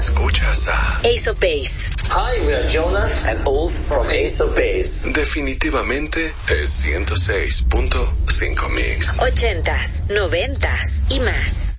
Escuchas a Ace of Base. Hi, we are Jonas and Ulf from Ace of Base. Definitivamente es 106.5 Mix. 80s, 90s y más.